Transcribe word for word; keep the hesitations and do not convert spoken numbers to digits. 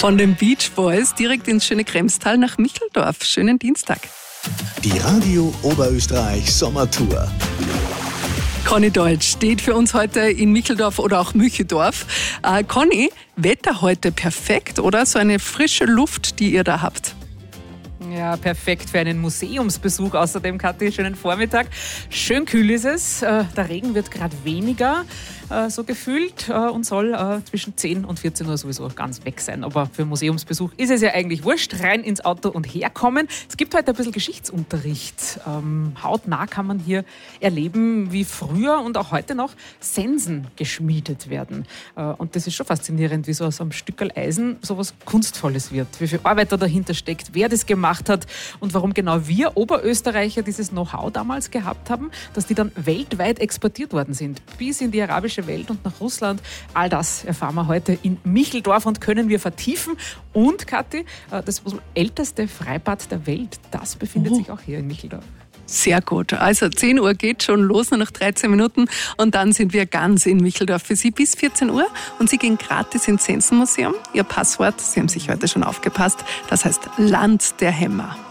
Von den Beach Boys direkt ins schöne Kremstal nach Micheldorf. Schönen Dienstag. Die Radio Oberösterreich Sommertour. Conny Deutsch steht für uns heute in Micheldorf oder auch Mücheldorf. Äh, Conny, Wetter heute perfekt, oder? So eine frische Luft, die ihr da habt. Ja, perfekt für einen Museumsbesuch. Außerdem, Kathi, schönen Vormittag. Schön kühl ist es. Der Regen wird gerade weniger, so gefühlt, und soll zwischen zehn und vierzehn Uhr sowieso ganz weg sein. Aber für Museumsbesuch ist es ja eigentlich wurscht. Rein ins Auto und herkommen. Es gibt heute ein bisschen Geschichtsunterricht. Ähm, hautnah kann man hier erleben, wie früher und auch heute noch Sensen geschmiedet werden. Äh, und das ist schon faszinierend, wie so aus einem Stückerl Eisen sowas Kunstvolles wird. Wie viel Arbeit da dahinter steckt, wer das gemacht hat und warum genau wir Oberösterreicher dieses Know-how damals gehabt haben, dass die dann weltweit exportiert worden sind, bis in die arabische Welt und nach Russland. All das erfahren wir heute in Micheldorf und können wir vertiefen. Und, Kathi, das älteste Freibad der Welt, das befindet oh. sich auch hier in Micheldorf. Sehr gut. Also zehn Uhr geht schon los, nur noch dreizehn Minuten und dann sind wir ganz in Micheldorf für Sie bis vierzehn Uhr und Sie gehen gratis ins Sensenmuseum. Ihr Passwort, Sie haben sich heute schon aufgepasst, das heißt Land der Hämmer.